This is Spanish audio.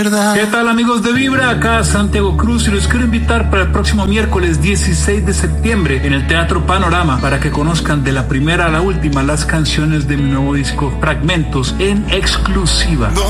verdad. ¿Qué tal, amigos de Vibra? Acá Santiago Cruz, y los quiero invitar para el próximo miércoles 16 de septiembre en el Teatro Panorama para que conozcan de la primera a la última las canciones de mi nuevo disco Fragmentos en exclusiva.